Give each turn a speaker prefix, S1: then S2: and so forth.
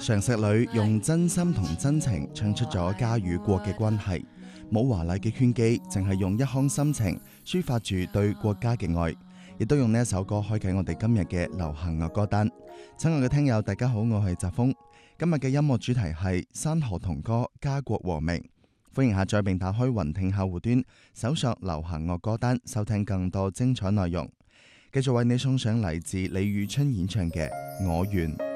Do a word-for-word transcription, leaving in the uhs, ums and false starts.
S1: 常石磊用真心同真情唱出咗家與國嘅關係，冇華麗嘅圈機，淨係用一腔心情抒發住對國家嘅愛，亦都用呢一首歌開啟我哋今日嘅流行樂歌單。親愛嘅聽友，大家好，我係澤峰。今日嘅音樂主題係山河同歌，家國和鳴。歡迎下載並打開雲聽客戶端，搜索流行樂歌單，收聽更多精彩內容。繼續為你送上嚟自李宇春演唱嘅《我願》。